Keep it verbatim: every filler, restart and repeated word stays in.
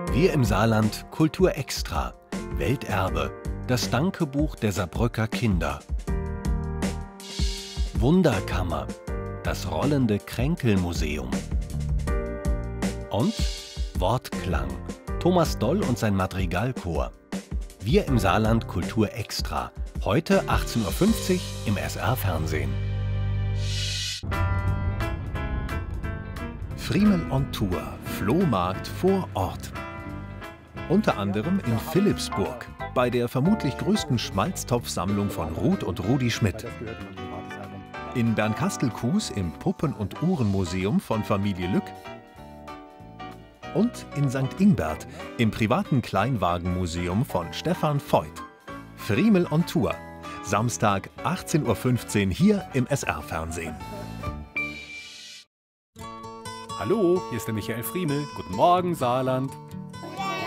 Wir im Saarland Kultur extra. Welterbe. Das Dankebuch der Saarbrücker Kinder. Wunderkammer. Das rollende Kränkelmuseum. Und Wortklang. Thomas Doll und sein Madrigalchor. Wir im Saarland Kultur extra. Heute achtzehn Uhr fünfzig im S R-Fernsehen. Friemel on Tour, Flohmarkt vor Ort. Unter anderem in Philippsburg, bei der vermutlich größten Schmalztopfsammlung von Ruth und Rudi Schmidt. In Bernkastel-Kues im Puppen- und Uhrenmuseum von Familie Lück. Und in Sankt Ingbert im privaten Kleinwagenmuseum von Stefan Voigt. Friemel on Tour, Samstag achtzehn Uhr fünfzehn hier im S R-Fernsehen. Hallo, hier ist der Michael Friemel. Guten Morgen, Saarland.